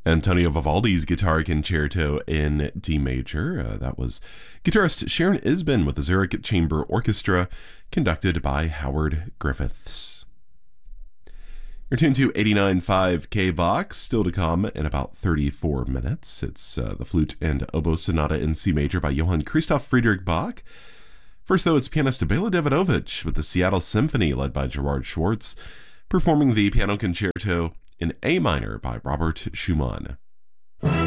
Antonio Vivaldi's Guitar Concerto in D major. That was guitarist Sharon Isbin with the Zurich Chamber Orchestra, conducted by Howard Griffiths. You're tuned to 89.5 K-Box, still to come in about 34 minutes. It's the Flute and Oboe Sonata in C major by Johann Christoph Friedrich Bach. First, though, it's pianist Bela Davidovich with the Seattle Symphony, led by Gerard Schwartz, performing the Piano Concerto in A minor by Robert Schumann.